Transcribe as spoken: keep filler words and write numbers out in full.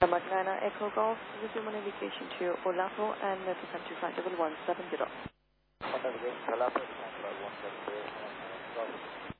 Mike nine Echo Golf, resume on indication to Olapo and descend to flight level one seven zero. Contact again, Olapo, descend to flight one seven zero.